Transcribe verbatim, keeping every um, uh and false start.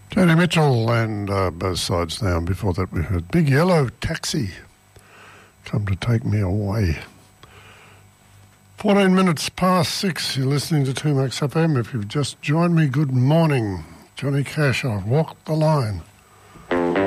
Joni Mitchell and uh, both sides now. And before that we heard Big Yellow Taxi, Come to Take Me Away. fourteen minutes past six, you're listening to two Max F M. If you've just joined me, good morning. Johnny Cash, I've walked the line.